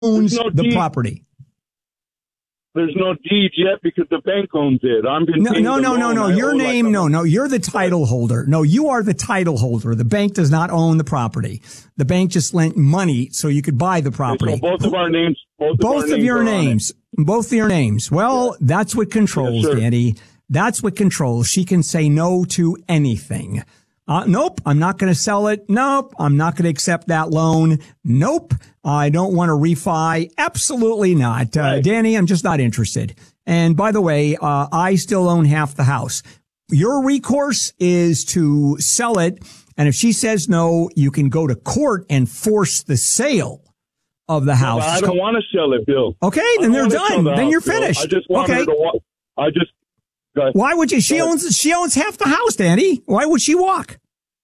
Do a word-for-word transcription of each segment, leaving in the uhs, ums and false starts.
owns no the deed. property. There's no deed yet because the bank owns it. I'm been No, no, no, no, no. Your name, like no, no. You're the title holder. No, you are the title holder. The bank does not own the property. The bank just lent money so you could buy the property. So both of our names, both, both of, of names your names, both of your names. Well, yeah. that's what controls, yes, Danny. That's what controls. She can say no to anything. Uh, nope, I'm not going to sell it. Nope, I'm not going to accept that loan. Nope, I don't want to refi. Absolutely not. Uh, right. Danny, I'm just not interested. And by the way, uh, I still own half the house. Your recourse is to sell it. And if she says no, you can go to court and force the sale of the house. No, I don't want to sell it, Bill. Okay, then they're done. The then house, you're Bill. finished. I just want okay. her to walk. I just. Why would you? She owns. She owns half the house, Danny. Why would she walk?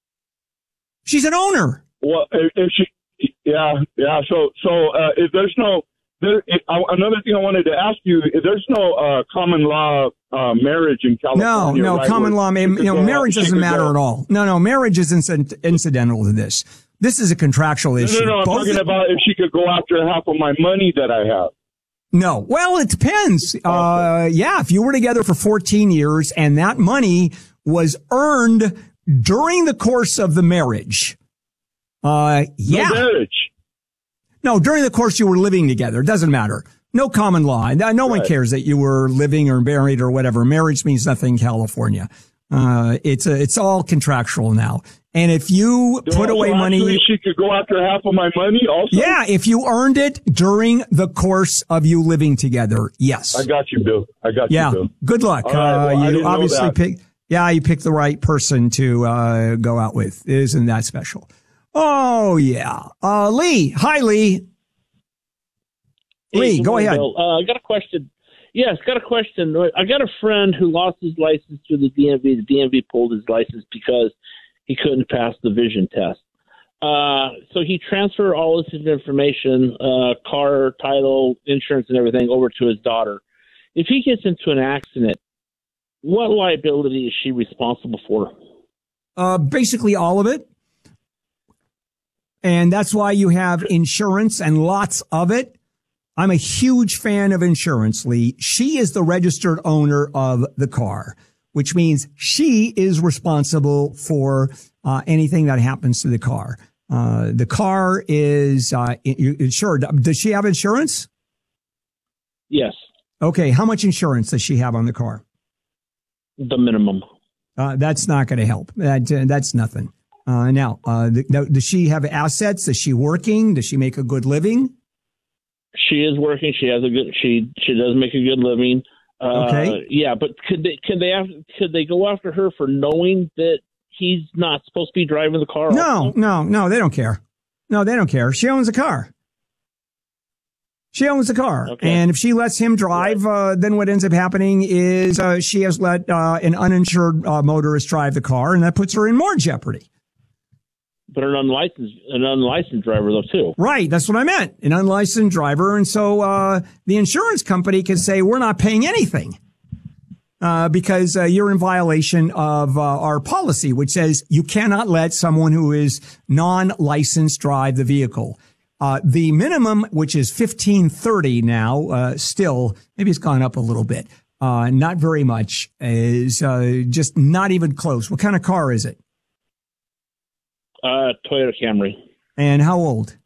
She's an owner. Well, if, if she, yeah, yeah. So, so uh, if there's no, there, if, I, another thing I wanted to ask you, if there's no uh, common law uh, marriage in California, no, no right, common law. You know, marriage doesn't matter go. at all. No, no, marriage is inc- incidental to this. This is a contractual issue. No, no, no I'm Both talking the, about if she could go after half of my money that I have. No. Well, it depends. Uh, yeah, if you were together for fourteen years and that money was earned during the course of the marriage. Uh, yeah. No marriage. No, during the course you were living together. It doesn't matter. No common law. No right. one cares that you were living or married or whatever. Marriage means nothing in California. Uh, it's a, it's all contractual now. And if you so, put away so money, she could go after half of my money also? Yeah, if you earned it during the course of you living together. Yes. I got you, Bill. I got yeah. you, Bill. Good luck. All right, well, uh, you obviously picked, yeah, you picked the right person to, uh, go out with. Isn't that special? Oh, yeah. Uh, Lee. Hi, Lee. Hey, Lee, go ahead. Bill. Uh, I got a question. Yes, got a question. I got a friend who lost his license through the D M V. The D M V pulled his license because he couldn't pass the vision test. Uh, so he transferred all his information, uh, car, title, insurance, and everything over to his daughter. If he gets into an accident, what liability is she responsible for? Uh, basically all of it. And that's why you have insurance and lots of it. I'm a huge fan of insurance, Lee. She is the registered owner of the car, which means she is responsible for uh, anything that happens to the car. Uh, the car is uh, insured. Does she have insurance? Yes. Okay. How much insurance does she have on the car? The minimum. Uh, that's not going to help. That, uh, that's nothing. Uh, now, uh, th- does she have assets? Is she working? Does she make a good living? She is working. She has a good. She she does make a good living. Uh, okay. Yeah, but could they could they have, could they go after her for knowing that he's not supposed to be driving the car? No, also? no, no. They don't care. No, they don't care. She owns a car. She owns the car. Okay. And if she lets him drive, right. uh, then what ends up happening is uh, she has let uh, an uninsured uh, motorist drive the car, and that puts her in more jeopardy. But an unlicensed, an unlicensed driver, though, too. Right. That's what I meant. An unlicensed driver. And so uh, the insurance company can say, we're not paying anything uh, because uh, you're in violation of uh, our policy, which says you cannot let someone who is non-licensed drive the vehicle. Uh, the minimum, which is fifteen thirty now, uh, still, maybe it's gone up a little bit. Uh, not very much, is uh, just not even close. What kind of car is it? Uh, Toyota Camry. And how old?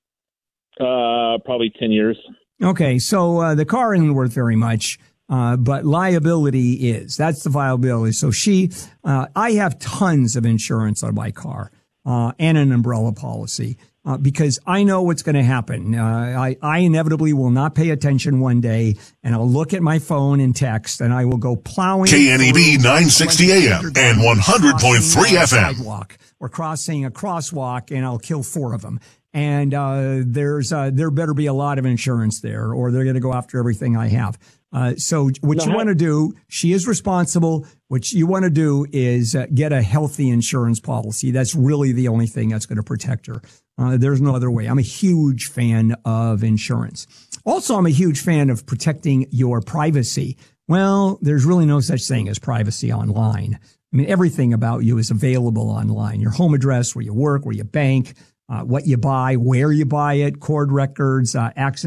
Uh, probably ten years. Okay, so uh, the car isn't worth very much, uh, but liability is. That's the viability. So she, uh, I have tons of insurance on my car uh, and an umbrella policy. Uh, because I know what's going to happen. Uh, I, I inevitably will not pay attention one day, and I'll look at my phone and text, and I will go plowing. K N E B nine sixty A M and one hundred point three F M. Sidewalk or crossing a crosswalk, and I'll kill four of them. And uh, there's uh, there better be a lot of insurance there, or they're going to go after everything I have. Uh, so what no, you want to do, she is responsible. What you want to do is uh, get a healthy insurance policy. That's really the only thing that's going to protect her. Uh, there's no other way. I'm a huge fan of insurance. Also, I'm a huge fan of protecting your privacy. Well, there's really no such thing as privacy online. I mean, everything about you is available online. Your home address, where you work, where you bank, uh, what you buy, where you buy it, cord records, uh, access